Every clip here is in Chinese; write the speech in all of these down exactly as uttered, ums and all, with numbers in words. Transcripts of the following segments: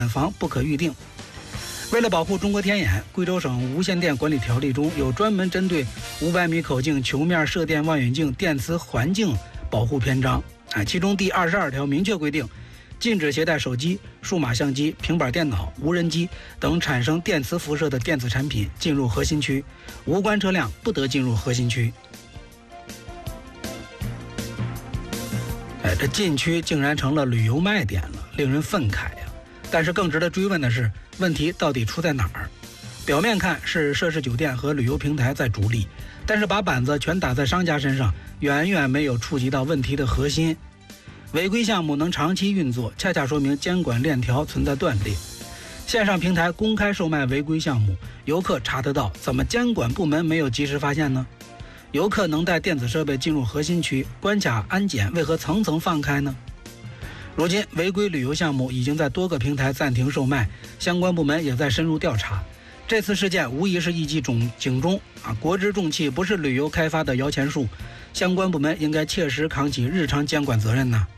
房不可预定。为了保护中国天眼，贵州省无线电管理条例中有专门针对五百米口径球面射电望远镜电磁环境保护篇章。啊，其中第二十二条明确规定，禁止携带手机、数码相机、平板电脑、无人机等产生电磁辐射的电子产品进入核心区，无关车辆不得进入核心区。哎，这禁区竟然成了旅游卖点了，令人愤慨呀！但是更值得追问的是，问题到底出在哪儿？表面看是涉事酒店和旅游平台在逐利，但是把板子全打在商家身上，远远没有触及到问题的核心。违规项目能长期运作，恰恰说明监管链条存在断裂。线上平台公开售卖违规项目，游客查得到，怎么监管部门没有及时发现呢？游客能带电子设备进入核心区，关卡安检为何层层放开呢？如今违规旅游项目已经在多个平台暂停售卖，相关部门也在深入调查。这次事件无疑是一记警警钟啊！国之重器不是旅游开发的摇钱树，相关部门应该切实扛起日常监管责任呢。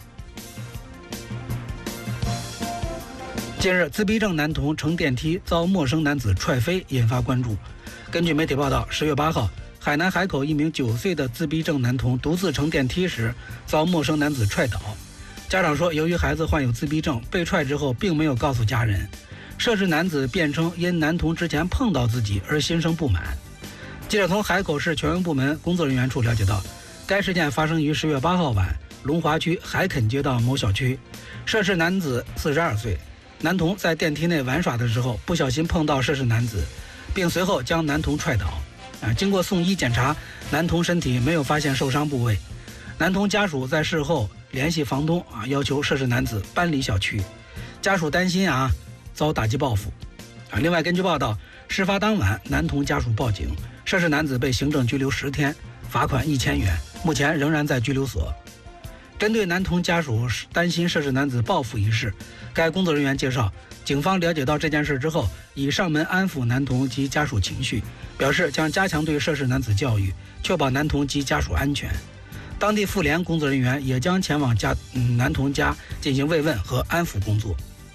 近日，自闭症男童乘电梯遭陌生男子踹飞，引发关注。根据媒体报道，十月八号，海南海口一名九岁的自闭症男童独自乘电梯时遭陌生男子踹倒。家长说，由于孩子患有自闭症，被踹之后并没有告诉家人。涉事男子辩称因男童之前碰到自己而心生不满。记者从海口市权威部门工作人员处了解到，该事件发生于十月八号晚，龙华区海垦街道某小区。涉事男子四十二岁，男童在电梯内玩耍的时候不小心碰到涉事男子，并随后将男童踹倒。啊，经过送医检查，男童身体没有发现受伤部位。男童家属在事后联系房东啊，要求涉事男子搬离小区。家属担心啊遭打击报复。啊，另外根据报道，事发当晚，男童家属报警，涉事男子被行政拘留十天，罚款一千元，目前仍然在拘留所。针对男童家属担心涉事男子报复一事，该工作人员介绍，警方了解到这件事之后，已上门安抚男童及家属情绪，表示将加强对涉事男子教育，确保男童及家属安全。当地妇联工作人员也将前往家、嗯、男童家进行慰问和安抚工作。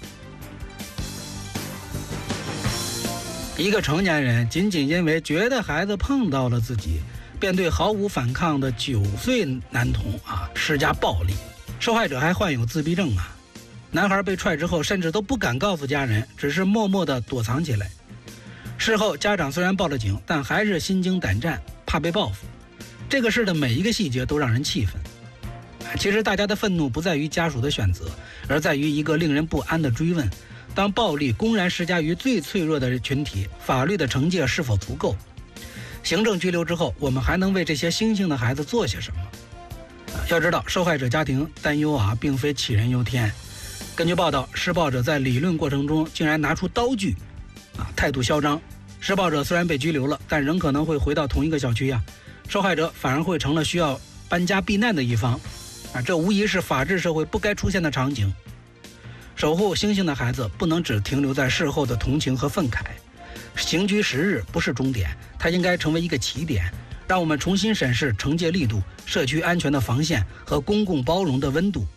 一个成年人仅仅因为觉得孩子碰到了自己，便对毫无反抗的九岁男童啊施加暴力，受害者还患有自闭症啊。男孩被踹之后，甚至都不敢告诉家人，只是默默地躲藏起来。事后家长虽然报了警，但还是心惊胆战，怕被报复。这个事的每一个细节都让人气愤。其实大家的愤怒不在于家属的选择，而在于一个令人不安的追问：当暴力公然施加于最脆弱的群体，法律的惩戒是否足够？行政拘留之后，我们还能为这些星星的孩子做些什么？要知道，受害者家庭担忧啊，并非杞人忧天。根据报道，施暴者在理论过程中竟然拿出刀具，啊，态度嚣张。施暴者虽然被拘留了，但仍可能会回到同一个小区呀、啊。受害者反而会成了需要搬家避难的一方，啊，这无疑是法治社会不该出现的场景。守护星星的孩子不能只停留在事后的同情和愤慨，刑拘十日不是终点，它应该成为一个起点，让我们重新审视惩戒力度、社区安全的防线和公共包容的温度。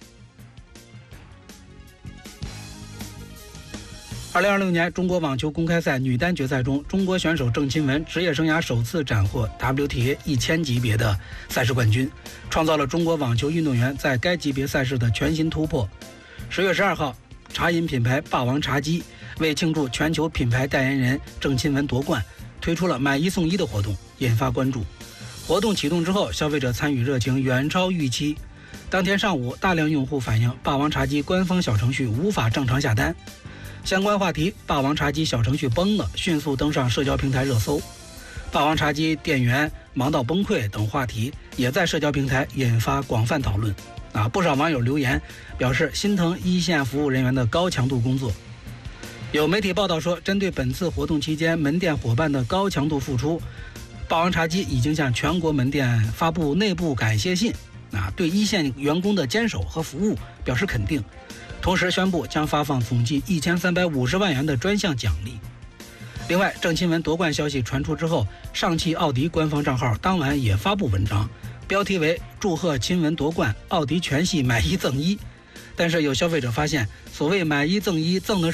二零二六年中国网球公开赛女单决赛中，中国选手郑钦文职业生涯首次斩获 W T A 一千级别的赛事冠军，创造了中国网球运动员在该级别赛事的全新突破。十月十二号，茶饮品牌霸王茶姬为庆祝全球品牌代言人郑钦文夺冠，推出了买一送一的活动，引发关注。活动启动之后，消费者参与热情远超预期。当天上午，大量用户反映霸王茶姬官方小程序无法正常下单。相关话题霸王茶姬小程序崩了迅速登上社交平台热搜，霸王茶姬店员忙到崩溃等话题也在社交平台引发广泛讨论。啊，不少网友留言表示心疼一线服务人员的高强度工作。有媒体报道说，针对本次活动期间门店伙伴的高强度付出，霸王茶姬已经向全国门店发布内部感谢信，啊，对一线员工的坚守和服务表示肯定。同时宣布将发放总计一千三百五十万元的专项奖励。另外，郑钦文夺冠消息传出之后，上汽奥迪官方账号当晚也发布文章，标题为“祝贺钦文夺冠，奥迪全系买一赠一”。 但是有消费者发现，所谓买一赠一赠的